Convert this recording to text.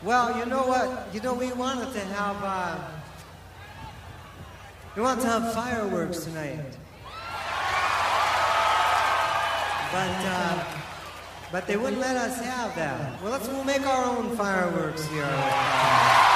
Well, you know what? You know, we wanted to have fireworks tonight. But they wouldn't let us have that. Well, we'll make our own fireworks here.